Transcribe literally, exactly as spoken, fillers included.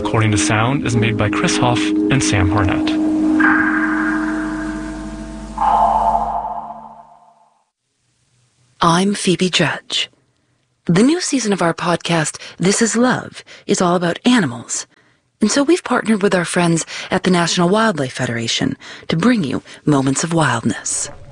According to Sound is made by Chris Huff and Sam Harnett. I'm Phoebe Judge. The new season of our podcast, This Is Love, is all about animals. And so we've partnered with our friends at the National Wildlife Federation to bring you Moments of Wildness.